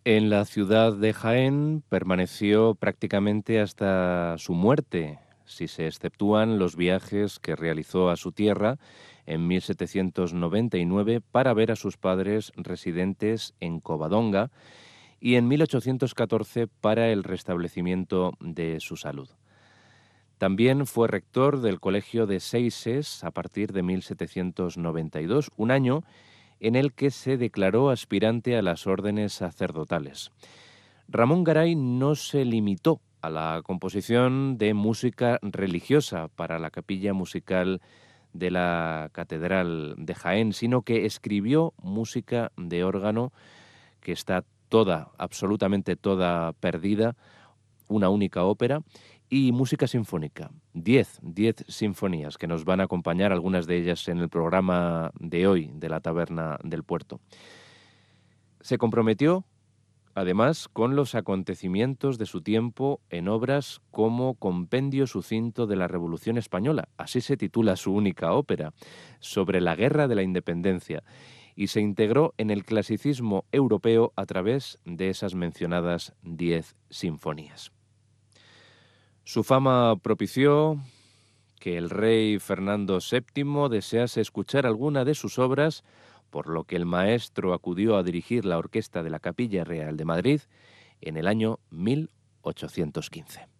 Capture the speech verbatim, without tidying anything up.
En la ciudad de Jaén permaneció prácticamente hasta su muerte, si se exceptúan los viajes que realizó a su tierra en mil setecientos noventa y nueve para ver a sus padres residentes en Covadonga y en mil ochocientos catorce para el restablecimiento de su salud. También fue rector del Colegio de Seises a partir de mil setecientos noventa y dos, un año en el que se declaró aspirante a las órdenes sacerdotales. Ramón Garay no se limitó a la composición de música religiosa para la capilla musical de la Catedral de Jaén, sino que escribió música de órgano que está toda, absolutamente toda perdida, una única ópera, y música sinfónica, diez, diez sinfonías que nos van a acompañar, algunas de ellas en el programa de hoy de la Taberna del Puerto. Se comprometió, además, con los acontecimientos de su tiempo en obras como Compendio sucinto de la Revolución Española, así se titula su única ópera, sobre la Guerra de la Independencia, y se integró en el clasicismo europeo a través de esas mencionadas diez sinfonías. Su fama propició que el rey Fernando séptimo desease escuchar alguna de sus obras, por lo que el maestro acudió a dirigir la orquesta de la Capilla Real de Madrid en el año mil ochocientos quince.